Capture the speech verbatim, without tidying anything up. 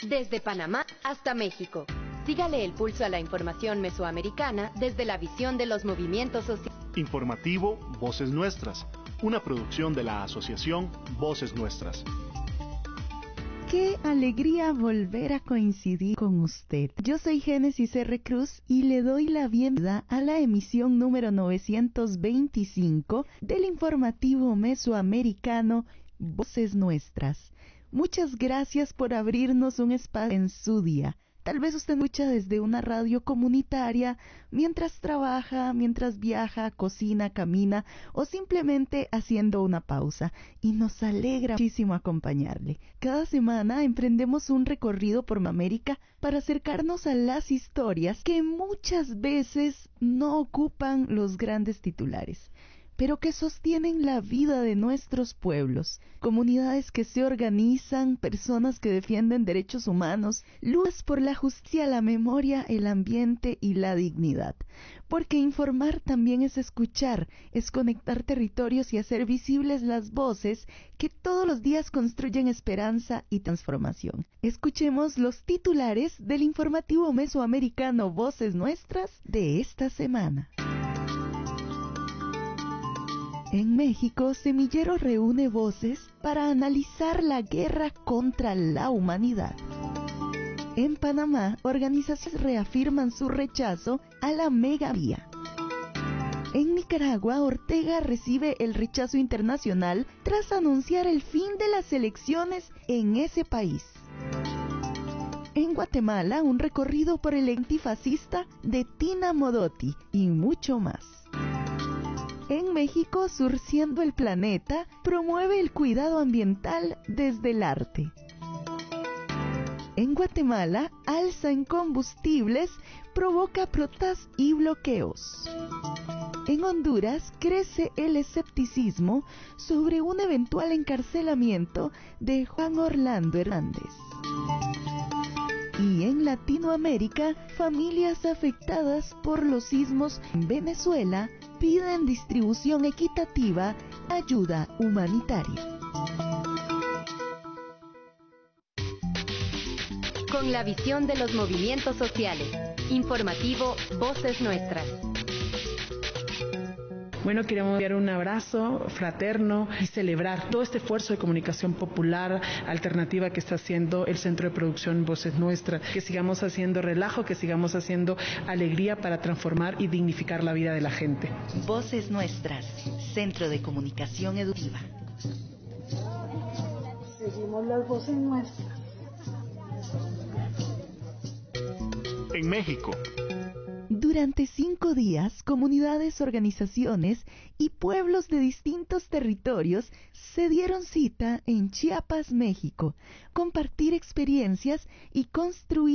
desde Panamá hasta México. Sígale el pulso a la información mesoamericana desde la visión de los movimientos sociales. Informativo Voces Nuestras, una producción de la Asociación Voces Nuestras. Qué alegría volver a coincidir con usted. Yo soy Génesis R. Cruz y le doy la bienvenida a la emisión número novecientos veinticinco del informativo mesoamericano Voces Nuestras. Muchas gracias por abrirnos un espacio en su día. Tal vez usted escucha desde una radio comunitaria, mientras trabaja, mientras viaja, cocina, camina o simplemente haciendo una pausa. Y nos alegra muchísimo acompañarle. Cada semana emprendemos un recorrido por América para acercarnos a las historias que muchas veces no ocupan los grandes titulares, pero que sostienen la vida de nuestros pueblos, comunidades que se organizan, personas que defienden derechos humanos, luchas por la justicia, la memoria, el ambiente y la dignidad. Porque informar también es escuchar, es conectar territorios y hacer visibles las voces que todos los días construyen esperanza y transformación. Escuchemos los titulares del informativo mesoamericano Voces Nuestras de esta semana. En México, Semillero reúne voces para analizar la guerra contra la humanidad. En Panamá, organizaciones reafirman su rechazo a la megavía. En Nicaragua, Ortega recibe el rechazo internacional tras anunciar el fin de las elecciones en ese país. En Guatemala, un recorrido por el antifascista de Tina Modotti y mucho más. En México, Surciendo el Planeta promueve el cuidado ambiental desde el arte. En Guatemala, alza en combustibles provoca protestas y bloqueos. En Honduras, crece el escepticismo sobre un eventual encarcelamiento de Juan Orlando Hernández. Y en Latinoamérica, familias afectadas por los sismos en Venezuela piden distribución equitativa, ayuda humanitaria. Con la visión de los movimientos sociales. Informativo Voces Nuestras. Bueno, queremos enviar un abrazo fraterno y celebrar todo este esfuerzo de comunicación popular alternativa que está haciendo el Centro de Producción Voces Nuestras, que sigamos haciendo relajo, que sigamos haciendo alegría para transformar y dignificar la vida de la gente. Voces Nuestras, Centro de Comunicación Educativa. Seguimos las voces nuestras. En México. Durante cinco días, comunidades, organizaciones y pueblos de distintos territorios se dieron cita en Chiapas, México, compartir experiencias y construir